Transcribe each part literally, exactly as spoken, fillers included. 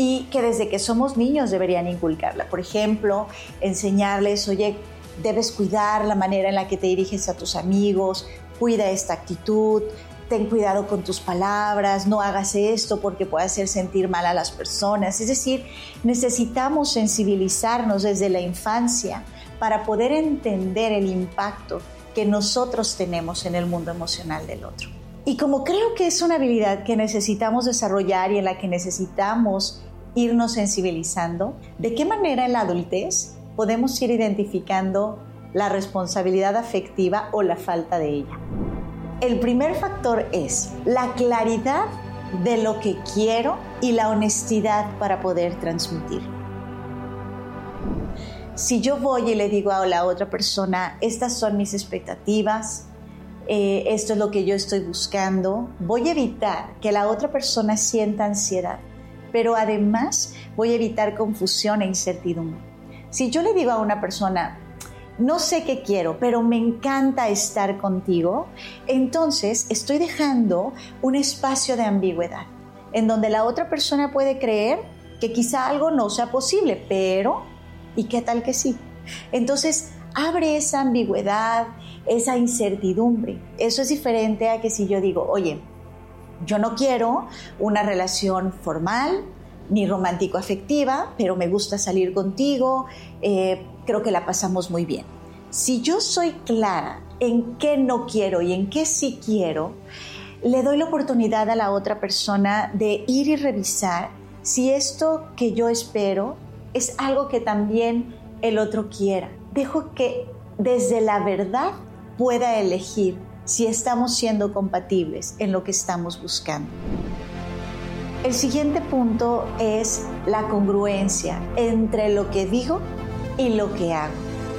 y que desde que somos niños deberían inculcarla. Por ejemplo, enseñarles, oye, debes cuidar la manera en la que te diriges a tus amigos, cuida esta actitud, ten cuidado con tus palabras, no hagas esto porque puede hacer sentir mal a las personas. Es decir, necesitamos sensibilizarnos desde la infancia para poder entender el impacto que nosotros tenemos en el mundo emocional del otro. Y como creo que es una habilidad que necesitamos desarrollar y en la que necesitamos irnos sensibilizando, ¿de qué manera en la adultez podemos ir identificando la responsabilidad afectiva o la falta de ella? El primer factor es la claridad de lo que quiero y la honestidad para poder transmitirlo. Si yo voy y le digo a la otra persona, estas son mis expectativas, eh, esto es lo que yo estoy buscando, voy a evitar que la otra persona sienta ansiedad, pero además voy a evitar confusión e incertidumbre. Si yo le digo a una persona, no sé qué quiero, pero me encanta estar contigo, entonces estoy dejando un espacio de ambigüedad, en donde la otra persona puede creer que quizá algo no sea posible, pero ¿y qué tal que sí? Entonces abre esa ambigüedad, esa incertidumbre. Eso es diferente a que si yo digo, oye, yo no quiero una relación formal, ni romántico-afectiva, pero me gusta salir contigo, eh, creo que la pasamos muy bien. Si yo soy clara en qué no quiero y en qué sí quiero, le doy la oportunidad a la otra persona de ir y revisar si esto que yo espero es algo que también el otro quiera. Dejo que desde la verdad pueda elegir si estamos siendo compatibles en lo que estamos buscando. El siguiente punto es la congruencia entre lo que digo y lo que hago.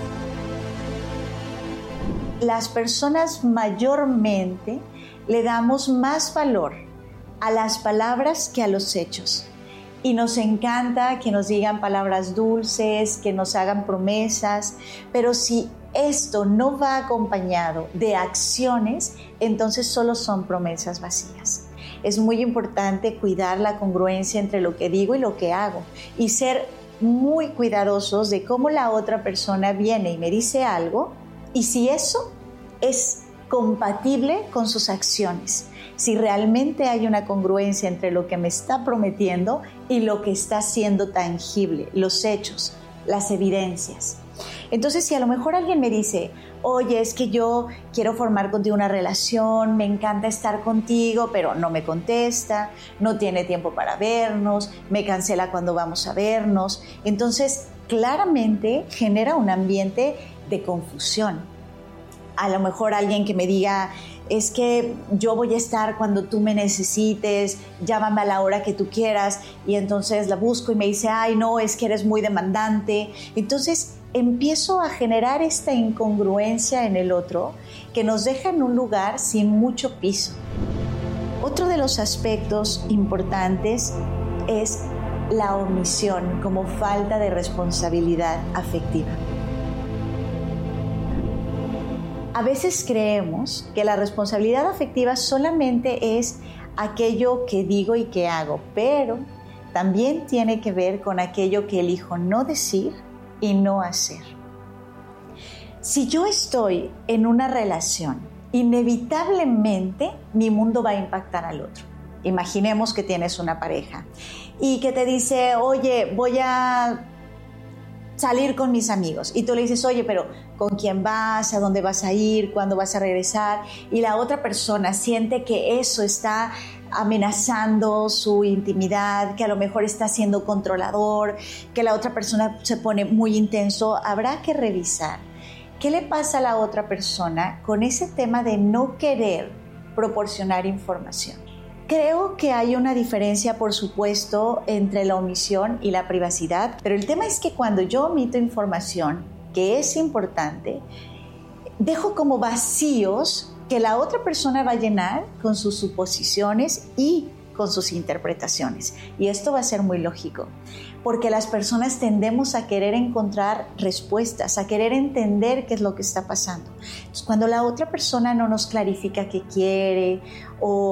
Las personas mayormente le damos más valor a las palabras que a los hechos. Y nos encanta que nos digan palabras dulces, que nos hagan promesas, pero si esto no va acompañado de acciones, entonces solo son promesas vacías. Es muy importante cuidar la congruencia entre lo que digo y lo que hago y ser muy cuidadosos de cómo la otra persona viene y me dice algo y si eso es compatible con sus acciones, si realmente hay una congruencia entre lo que me está prometiendo y lo que está siendo tangible, los hechos, las evidencias. Entonces, si a lo mejor alguien me dice, oye, es que yo quiero formar contigo una relación, me encanta estar contigo, pero no me contesta, no tiene tiempo para vernos, me cancela cuando vamos a vernos, entonces claramente genera un ambiente de confusión. A lo mejor alguien que me diga, es que yo voy a estar cuando tú me necesites, llámame a la hora que tú quieras, y entonces la busco y me dice, ay no, es que eres muy demandante. Entonces empiezo a generar esta incongruencia en el otro que nos deja en un lugar sin mucho piso. Otro de los aspectos importantes es la omisión como falta de responsabilidad afectiva. A veces creemos que la responsabilidad afectiva solamente es aquello que digo y que hago, pero también tiene que ver con aquello que elijo no decir y no hacer. Si yo estoy en una relación, inevitablemente mi mundo va a impactar al otro. Imaginemos que tienes una pareja y que te dice, oye, voy a salir con mis amigos. Y tú le dices, oye, pero ¿con quién vas? ¿A dónde vas a ir? ¿Cuándo vas a regresar? Y la otra persona siente que eso está amenazando su intimidad, que a lo mejor está siendo controlador, que la otra persona se pone muy intenso. Habrá que revisar qué le pasa a la otra persona con ese tema de no querer proporcionar información. Creo que hay una diferencia, por supuesto, entre la omisión y la privacidad, pero el tema es que cuando yo omito información, que es importante, dejo como vacíos que la otra persona va a llenar con sus suposiciones y con sus interpretaciones. Y esto va a ser muy lógico, porque las personas tendemos a querer encontrar respuestas, a querer entender qué es lo que está pasando. Entonces, cuando la otra persona no nos clarifica qué quiere o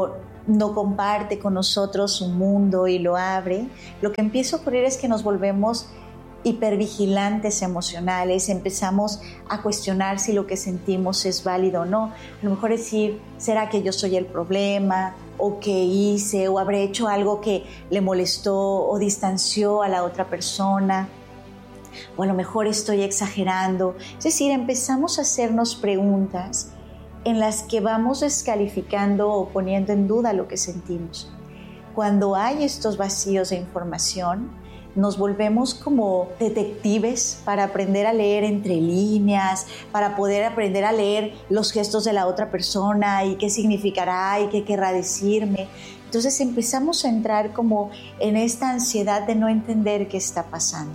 no comparte con nosotros su mundo y lo abre, lo que empieza a ocurrir es que nos volvemos hipervigilantes emocionales, empezamos a cuestionar si lo que sentimos es válido o no. A lo mejor decir, ¿será que yo soy el problema? ¿O que hice? ¿O habré hecho algo que le molestó o distanció a la otra persona? O a lo mejor estoy exagerando. Es decir, empezamos a hacernos preguntas en las que vamos descalificando o poniendo en duda lo que sentimos. Cuando hay estos vacíos de información, nos volvemos como detectives para aprender a leer entre líneas, para poder aprender a leer los gestos de la otra persona y qué significará y qué querrá decirme. Entonces empezamos a entrar como en esta ansiedad de no entender qué está pasando.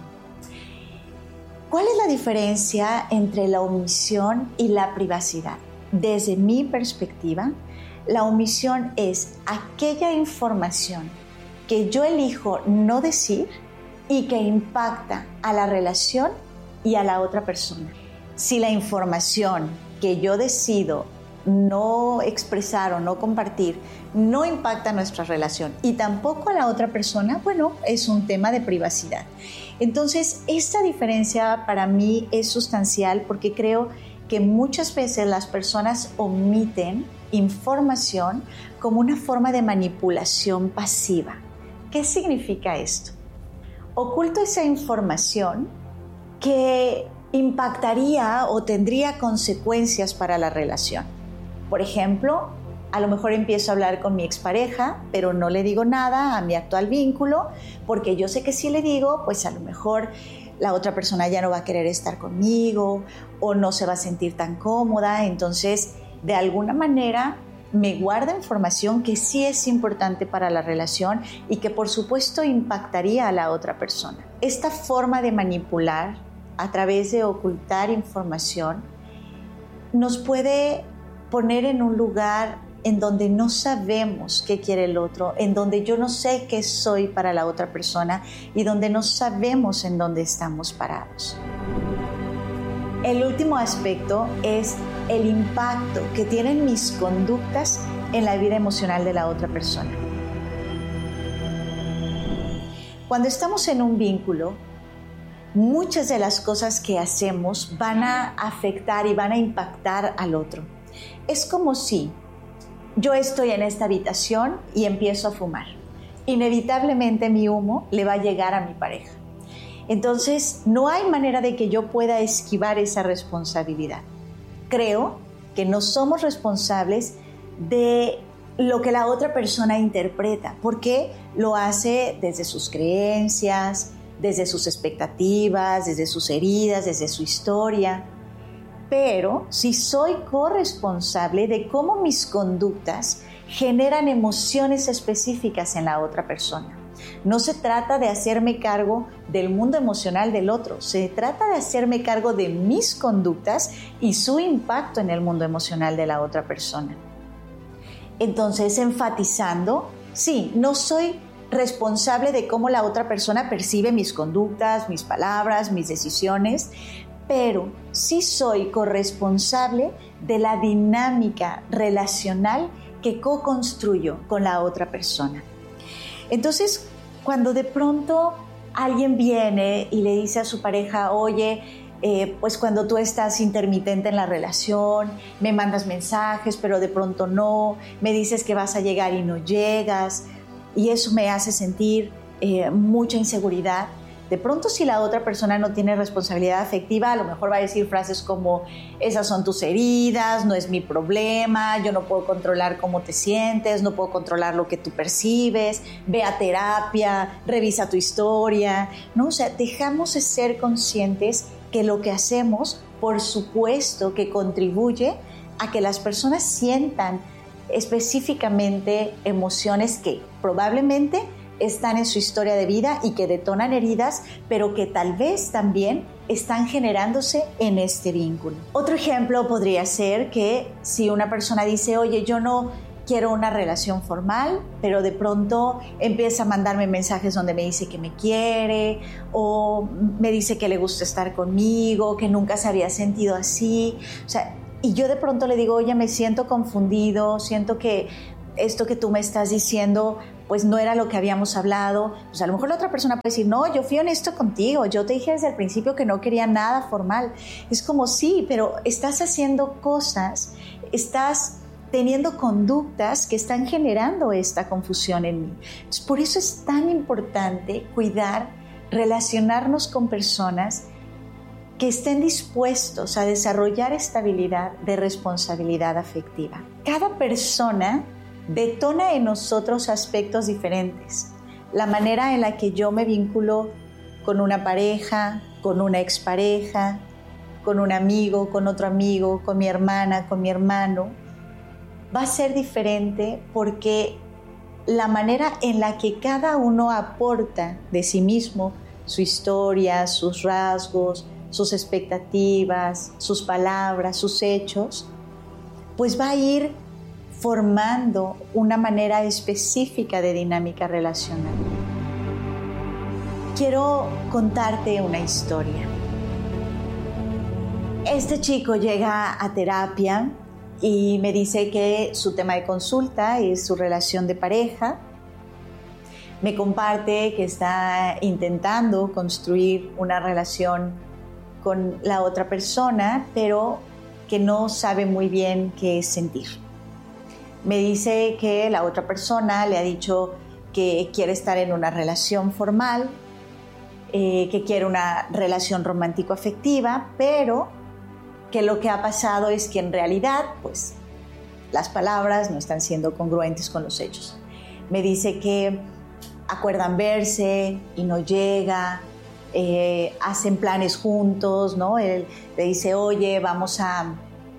¿Cuál es la diferencia entre la omisión y la privacidad? Desde mi perspectiva, la omisión es aquella información que yo elijo no decir y que impacta a la relación y a la otra persona. Si la información que yo decido no expresar o no compartir no impacta nuestra relación y tampoco a la otra persona, bueno, es un tema de privacidad. Entonces, esta diferencia para mí es sustancial porque creo que muchas veces las personas omiten información como una forma de manipulación pasiva. ¿Qué significa esto? Oculto esa información que impactaría o tendría consecuencias para la relación. Por ejemplo, a lo mejor empiezo a hablar con mi expareja, pero no le digo nada a mi actual vínculo, porque yo sé que si le digo, pues a lo mejor la otra persona ya no va a querer estar conmigo o no se va a sentir tan cómoda. Entonces, de alguna manera, me guarda información que sí es importante para la relación y que por supuesto impactaría a la otra persona. Esta forma de manipular a través de ocultar información nos puede poner en un lugar en donde no sabemos qué quiere el otro, en donde yo no sé qué soy para la otra persona y donde no sabemos en dónde estamos parados. El último aspecto es el impacto que tienen mis conductas en la vida emocional de la otra persona. Cuando estamos en un vínculo, muchas de las cosas que hacemos van a afectar y van a impactar al otro. Es como si yo estoy en esta habitación y empiezo a fumar. Inevitablemente mi humo le va a llegar a mi pareja. Entonces, no hay manera de que yo pueda esquivar esa responsabilidad. Creo que no somos responsables de lo que la otra persona interpreta, porque lo hace desde sus creencias, desde sus expectativas, desde sus heridas, desde su historia. Pero sí soy corresponsable de cómo mis conductas generan emociones específicas en la otra persona. No se trata de hacerme cargo del mundo emocional del otro, se trata de hacerme cargo de mis conductas y su impacto en el mundo emocional de la otra persona. Entonces, enfatizando, sí, no soy responsable de cómo la otra persona percibe mis conductas, mis palabras, mis decisiones, pero sí soy corresponsable de la dinámica relacional que co-construyo con la otra persona. Entonces, cuando de pronto alguien viene y le dice a su pareja, oye, eh, pues cuando tú estás intermitente en la relación, me mandas mensajes, pero de pronto no, me dices que vas a llegar y no llegas, y eso me hace sentir eh, mucha inseguridad. De pronto, si la otra persona no tiene responsabilidad afectiva, a lo mejor va a decir frases como, esas son tus heridas, no es mi problema, yo no puedo controlar cómo te sientes, no puedo controlar lo que tú percibes, ve a terapia, revisa tu historia, ¿no? O sea, dejamos de ser conscientes que lo que hacemos, por supuesto, que contribuye a que las personas sientan específicamente emociones que probablemente están en su historia de vida y que detonan heridas, pero que tal vez también están generándose en este vínculo. Otro ejemplo podría ser que si una persona dice, oye, yo no quiero una relación formal, pero de pronto empieza a mandarme mensajes donde me dice que me quiere o me dice que le gusta estar conmigo, que nunca se había sentido así. O sea, y yo de pronto le digo, oye, me siento confundido, siento que esto que tú me estás diciendo, pues no era lo que habíamos hablado. Pues a lo mejor la otra persona puede decir, no, yo fui honesto contigo, yo te dije desde el principio que no quería nada formal. Es como, sí, pero estás haciendo cosas, estás teniendo conductas que están generando esta confusión en mí. Entonces, por eso es tan importante cuidar, relacionarnos con personas que estén dispuestos a desarrollar esta habilidad de responsabilidad afectiva. Cada persona detona en nosotros aspectos diferentes. La manera en la que yo me vinculo con una pareja, con una expareja, con un amigo, con otro amigo, con mi hermana, con mi hermano, va a ser diferente porque la manera en la que cada uno aporta de sí mismo su historia, sus rasgos, sus expectativas, sus palabras, sus hechos, pues va a ir formando una manera específica de dinámica relacional. Quiero contarte una historia. Este chico llega a terapia y me dice que su tema de consulta es su relación de pareja. Me comparte que está intentando construir una relación con la otra persona, pero que no sabe muy bien qué es sentir. Me dice que la otra persona le ha dicho que quiere estar en una relación formal, eh, que quiere una relación romántico-afectiva, pero que lo que ha pasado es que en realidad, pues, las palabras no están siendo congruentes con los hechos. Me dice que acuerdan verse y no llega, eh, hacen planes juntos, ¿no? Él le dice, oye, vamos a,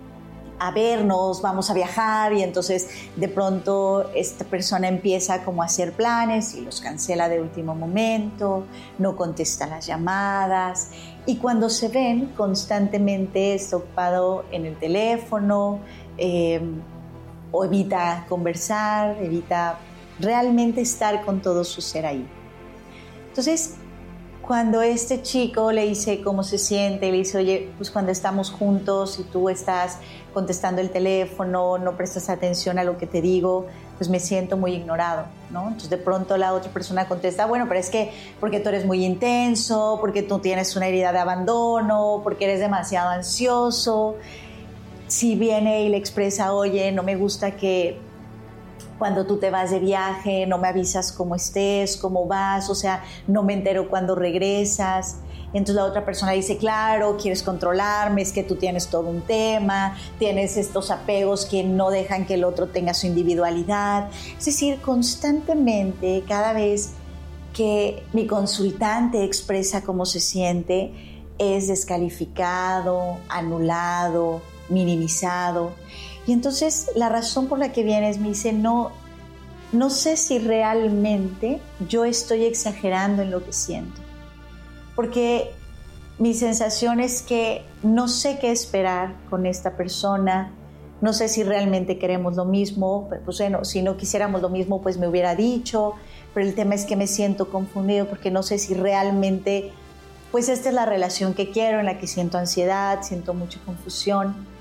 a vernos, vamos a viajar, y entonces de pronto esta persona empieza como a hacer planes y los cancela de último momento, no contesta las llamadas, y cuando se ven constantemente está ocupado en el teléfono, eh, o evita conversar, evita realmente estar con todo su ser ahí. Entonces, cuando este chico le dice cómo se siente, le dice, oye, pues cuando estamos juntos y tú estás contestando el teléfono, no prestas atención a lo que te digo, pues me siento muy ignorado, ¿no? Entonces de pronto la otra persona contesta, bueno, pero es que porque tú eres muy intenso, porque tú tienes una herida de abandono, porque eres demasiado ansioso. Si viene y le expresa, oye, no me gusta que cuando tú te vas de viaje, no me avisas cómo estés, cómo vas, o sea, no me entero cuando regresas. Entonces la otra persona dice, claro, quieres controlarme, es que tú tienes todo un tema, tienes estos apegos que no dejan que el otro tenga su individualidad. Es decir, constantemente, cada vez que mi consultante expresa cómo se siente, es descalificado, anulado, minimizado. Y entonces la razón por la que vienes me dice, no, no sé si realmente yo estoy exagerando en lo que siento. Porque mi sensación es que no sé qué esperar con esta persona, no sé si realmente queremos lo mismo, pues bueno, si no quisiéramos lo mismo pues me hubiera dicho, pero el tema es que me siento confundido porque no sé si realmente pues esta es la relación que quiero, en la que siento ansiedad, siento mucha confusión.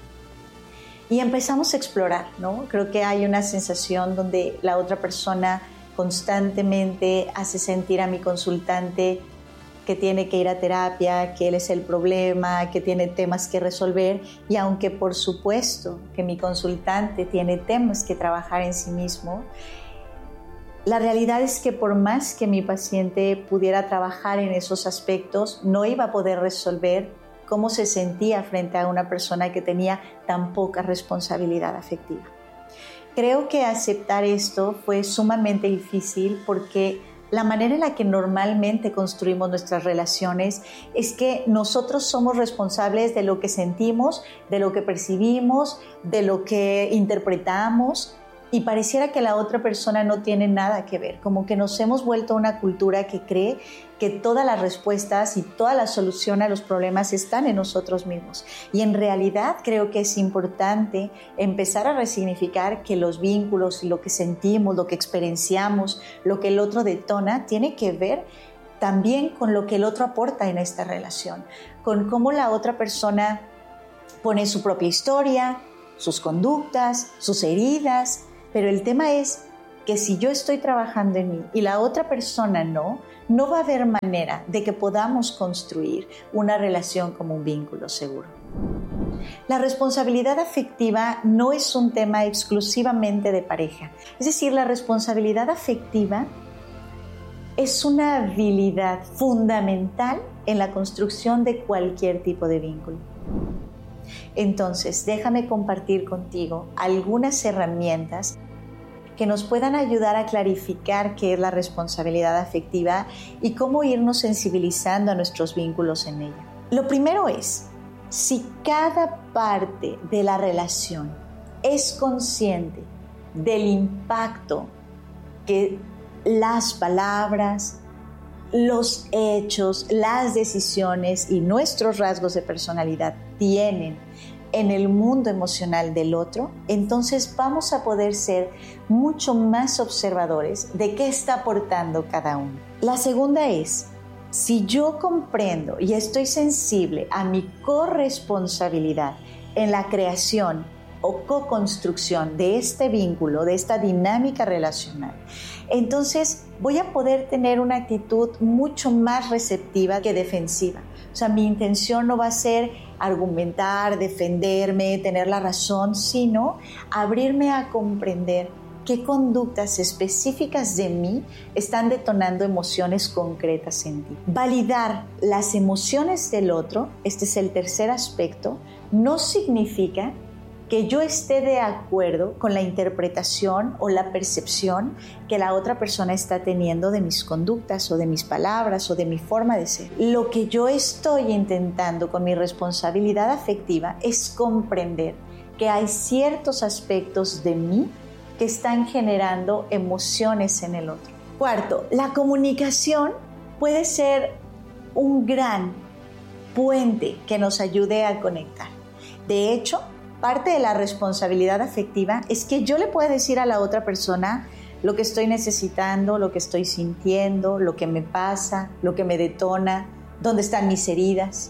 Y empezamos a explorar, ¿no? Creo que hay una sensación donde la otra persona constantemente hace sentir a mi consultante que tiene que ir a terapia, que él es el problema, que tiene temas que resolver, y aunque por supuesto que mi consultante tiene temas que trabajar en sí mismo, la realidad es que por más que mi paciente pudiera trabajar en esos aspectos, no iba a poder resolver cómo se sentía frente a una persona que tenía tan poca responsabilidad afectiva. Creo que aceptar esto fue sumamente difícil porque la manera en la que normalmente construimos nuestras relaciones es que nosotros somos responsables de lo que sentimos, de lo que percibimos, de lo que interpretamos, y pareciera que la otra persona no tiene nada que ver, como que nos hemos vuelto una cultura que cree que todas las respuestas y toda la solución a los problemas están en nosotros mismos. Y en realidad creo que es importante empezar a resignificar que los vínculos y lo que sentimos, lo que experienciamos, lo que el otro detona, tiene que ver también con lo que el otro aporta en esta relación, con cómo la otra persona pone su propia historia, sus conductas, sus heridas, Pero el tema es que si yo estoy trabajando en mí y la otra persona no, no va a haber manera de que podamos construir una relación como un vínculo seguro. La responsabilidad afectiva no es un tema exclusivamente de pareja. Es decir, la responsabilidad afectiva es una habilidad fundamental en la construcción de cualquier tipo de vínculo. Entonces, déjame compartir contigo algunas herramientas que nos puedan ayudar a clarificar qué es la responsabilidad afectiva y cómo irnos sensibilizando a nuestros vínculos en ella. Lo primero es, si cada parte de la relación es consciente del impacto que las palabras, los hechos, las decisiones y nuestros rasgos de personalidad tienen en el mundo emocional del otro, entonces vamos a poder ser mucho más observadores de qué está aportando cada uno. La segunda es, si yo comprendo y estoy sensible a mi corresponsabilidad en la creación o co-construcción de este vínculo, de esta dinámica relacional, entonces voy a poder tener una actitud mucho más receptiva que defensiva. O sea, mi intención no va a ser argumentar, defenderme, tener la razón, sino abrirme a comprender qué conductas específicas de mí están detonando emociones concretas en ti. Validar las emociones del otro, este es el tercer aspecto, no significa que yo esté de acuerdo con la interpretación o la percepción que la otra persona está teniendo de mis conductas o de mis palabras o de mi forma de ser. Lo que yo estoy intentando con mi responsabilidad afectiva es comprender que hay ciertos aspectos de mí que están generando emociones en el otro. Cuarto, la comunicación puede ser un gran puente que nos ayude a conectar. De hecho, parte de la responsabilidad afectiva es que yo le pueda decir a la otra persona lo que estoy necesitando, lo que estoy sintiendo, lo que me pasa, lo que me detona, dónde están mis heridas.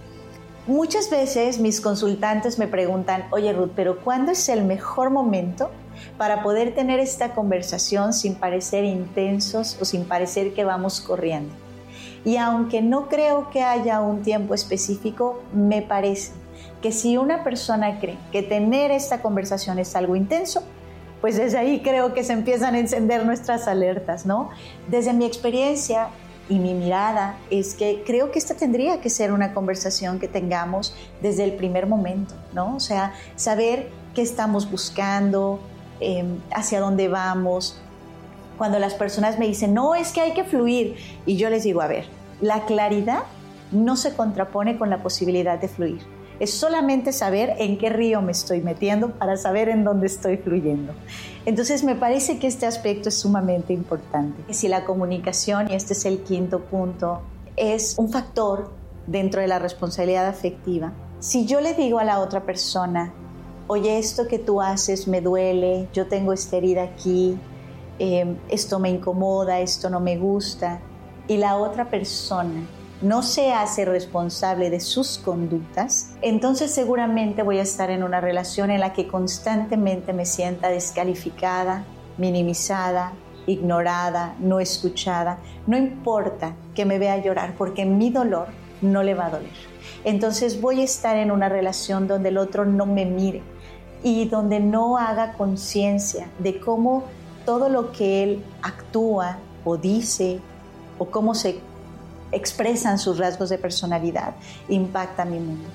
Muchas veces mis consultantes me preguntan, oye Ruth, pero ¿cuándo es el mejor momento para poder tener esta conversación sin parecer intensos o sin parecer que vamos corriendo? Y aunque no creo que haya un tiempo específico, me parece que si una persona cree que tener esta conversación es algo intenso, pues desde ahí creo que se empiezan a encender nuestras alertas, ¿no? Desde mi experiencia y mi mirada es que creo que esta tendría que ser una conversación que tengamos desde el primer momento, ¿no? O sea, saber qué estamos buscando, eh, hacia dónde vamos. Cuando las personas me dicen, no, es que hay que fluir, y yo les digo, a ver, la claridad no se contrapone con la posibilidad de fluir. Es solamente saber en qué río me estoy metiendo para saber en dónde estoy fluyendo. Entonces me parece que este aspecto es sumamente importante. Si la comunicación, y este es el quinto punto, es un factor dentro de la responsabilidad afectiva, si yo le digo a la otra persona, oye, esto que tú haces me duele, yo tengo esta herida aquí, eh, esto me incomoda, esto no me gusta, y la otra persona no se hace responsable de sus conductas, entonces seguramente voy a estar en una relación en la que constantemente me sienta descalificada, minimizada, ignorada, no escuchada. No importa que me vea llorar, porque mi dolor no le va a doler. Entonces voy a estar en una relación donde el otro no me mire y donde no haga conciencia de cómo todo lo que él actúa o dice o cómo se expresan sus rasgos de personalidad, impacta mi mundo.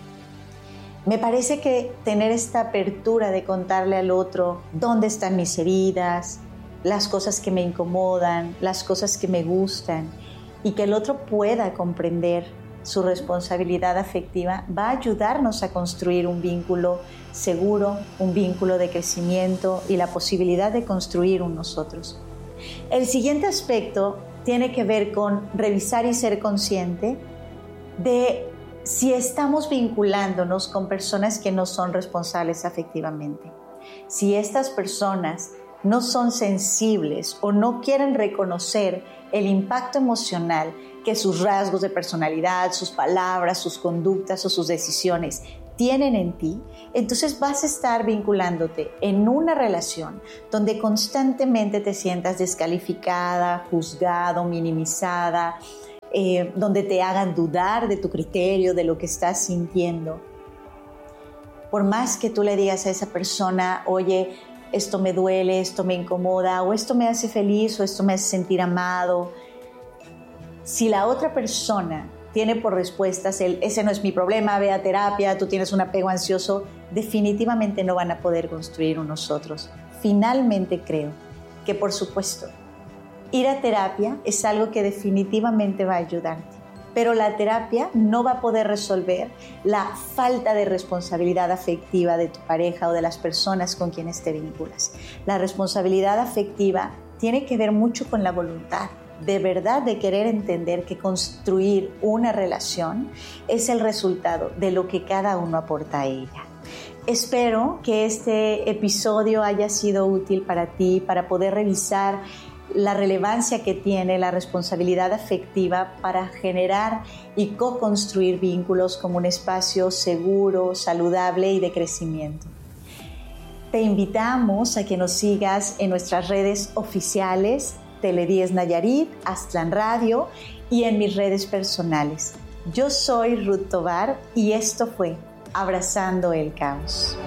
Me parece que tener esta apertura de contarle al otro dónde están mis heridas, las cosas que me incomodan, las cosas que me gustan, y que el otro pueda comprender su responsabilidad afectiva, va a ayudarnos a construir un vínculo seguro, un vínculo de crecimiento y la posibilidad de construir un nosotros. El siguiente aspecto tiene que ver con revisar y ser consciente de si estamos vinculándonos con personas que no son responsables afectivamente. Si estas personas no son sensibles o no quieren reconocer el impacto emocional que sus rasgos de personalidad, sus palabras, sus conductas o sus decisiones tienen en ti, entonces vas a estar vinculándote en una relación donde constantemente te sientas descalificada, juzgado, minimizada, eh, donde te hagan dudar de tu criterio, de lo que estás sintiendo. Por más que tú le digas a esa persona, oye, esto me duele, esto me incomoda, o esto me hace feliz, o esto me hace sentir amado, si la otra persona tiene por respuestas el ese no es mi problema, ve a terapia, tú tienes un apego ansioso, definitivamente no van a poder construir unos otros. Finalmente creo que, por supuesto, ir a terapia es algo que definitivamente va a ayudarte, pero la terapia no va a poder resolver la falta de responsabilidad afectiva de tu pareja o de las personas con quienes te vinculas. La responsabilidad afectiva tiene que ver mucho con la voluntad, de verdad, de querer entender que construir una relación es el resultado de lo que cada uno aporta a ella. Espero que este episodio haya sido útil para ti, para poder revisar la relevancia que tiene la responsabilidad afectiva para generar y co-construir vínculos como un espacio seguro, saludable y de crecimiento. Te invitamos a que nos sigas en nuestras redes oficiales, Tele diez Nayarit, Aztlán Radio y en mis redes personales. Yo soy Ruth Tovar y esto fue Abrazando el Caos.